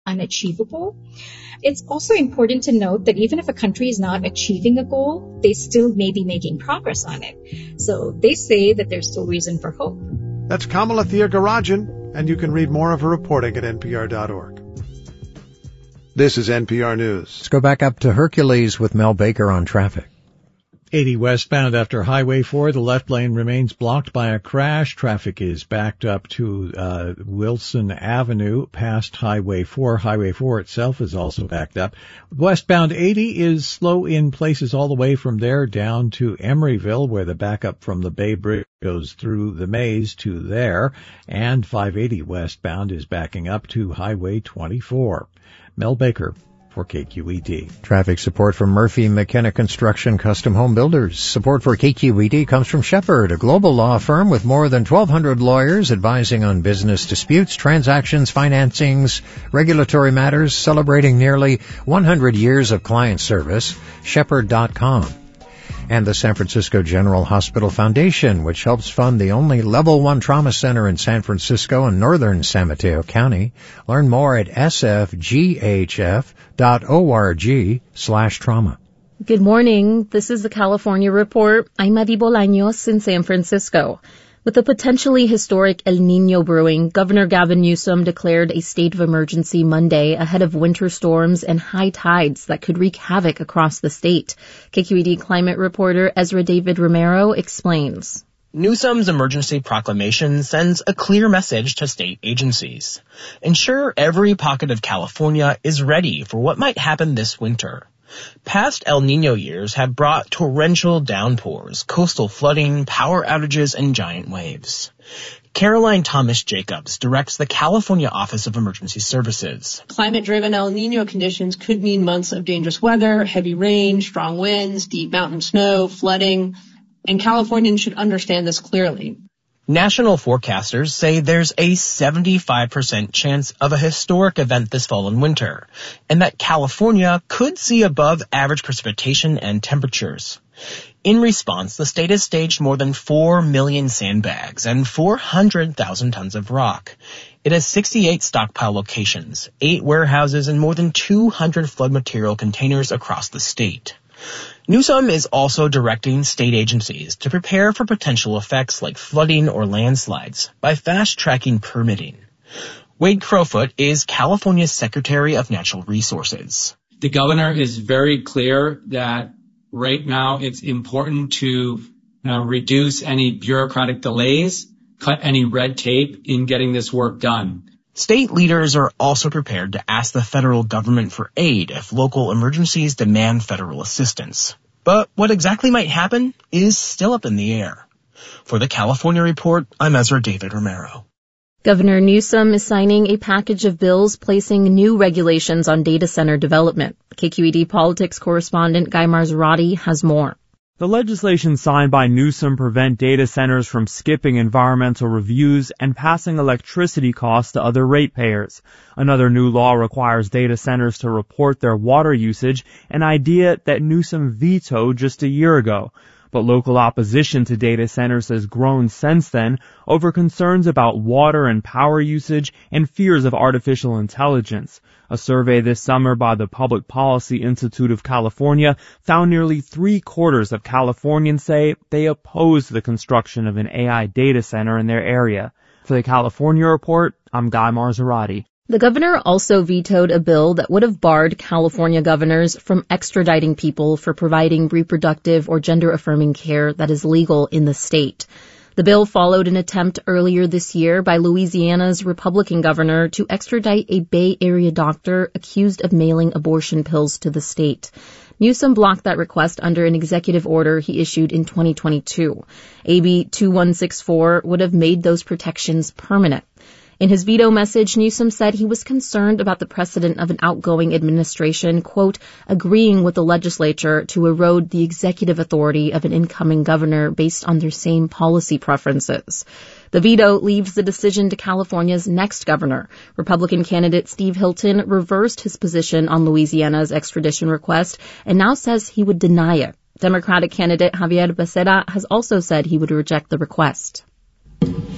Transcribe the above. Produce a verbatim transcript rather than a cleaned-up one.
unachievable. It's also important to note that even if a country is not achieving a goal, they still may be making progress on it. So they say that there's still reason for hope. That's Kamala Thiagarajan, and you can read more of her reporting at N P R dot org. This is N P R News. Let's go back up to Hercules with Mel Baker on traffic. eighty westbound after Highway four, the left lane remains blocked by a crash. Traffic is backed up to uh, Wilson Avenue past Highway four. Highway four itself is also backed up. Westbound eighty is slow in places all the way from there down to Emeryville, where the backup from the Bay Bridge goes through the maze to there. And five eighty westbound is backing up to Highway twenty-four. Mel Baker for K Q E D. Traffic support from Murphy McKenna Construction Custom Home Builders. Support for K Q E D comes from Shepherd, a global law firm with more than twelve hundred lawyers advising on business disputes, transactions, financings, regulatory matters, celebrating nearly one hundred years of client service. Shepherd dot com. And the San Francisco General Hospital Foundation, which helps fund the only level one trauma center in San Francisco and northern San Mateo County. Learn more at s f g h f dot org slash trauma. Good morning. This is the California Report. I'm Madi Bolaños in San Francisco. With the potentially historic El Niño brewing, Governor Gavin Newsom declared a state of emergency Monday ahead of winter storms and high tides that could wreak havoc across the state. K Q E D climate reporter Ezra David Romero explains. Newsom's emergency proclamation sends a clear message to state agencies. Ensure every pocket of California is ready for what might happen this winter. Past El Niño years have brought torrential downpours, coastal flooding, power outages, and giant waves. Caroline Thomas Jacobs directs the California Office of Emergency Services. Climate-driven El Niño conditions could mean months of dangerous weather, heavy rain, strong winds, deep mountain snow, flooding, and Californians should understand this clearly. National forecasters say there's a seventy-five percent chance of a historic event this fall and winter, and that California could see above average precipitation and temperatures. In response, the state has staged more than four million sandbags and four hundred thousand tons of rock. It has sixty-eight stockpile locations, eight warehouses, and more than two hundred flood material containers across the state. Newsom is also directing state agencies to prepare for potential effects like flooding or landslides by fast-tracking permitting. Wade Crowfoot is California's Secretary of Natural Resources. The governor is very clear that right now it's important to uh, reduce any bureaucratic delays, cut any red tape in getting this work done. State leaders are also prepared to ask the federal government for aid if local emergencies demand federal assistance. But what exactly might happen is still up in the air. For the California Report, I'm Ezra David Romero. Governor Newsom is signing a package of bills placing new regulations on data center development. K Q E D politics correspondent Guy Marzorati has more. The legislation signed by Newsom prevent data centers from skipping environmental reviews and passing electricity costs to other ratepayers. Another new law requires data centers to report their water usage, an idea that Newsom vetoed just a year ago. But local opposition to data centers has grown since then over concerns about water and power usage and fears of artificial intelligence. A survey this summer by the Public Policy Institute of California found nearly three-quarters of Californians say they oppose the construction of an A I data center in their area. For the California Report, I'm Guy Marzorati. The governor also vetoed a bill that would have barred California governors from extraditing people for providing reproductive or gender-affirming care that is legal in the state. The bill followed an attempt earlier this year by Louisiana's Republican governor to extradite a Bay Area doctor accused of mailing abortion pills to the state. Newsom blocked that request under an executive order he issued in twenty twenty-two. A B twenty-one sixty-four would have made those protections permanent. In his veto message, Newsom said he was concerned about the precedent of an outgoing administration, quote, agreeing with the legislature to erode the executive authority of an incoming governor based on their same policy preferences. The veto leaves the decision to California's next governor. Republican candidate Steve Hilton reversed his position on Louisiana's extradition request and now says he would deny it. Democratic candidate Javier Becerra has also said he would reject the request.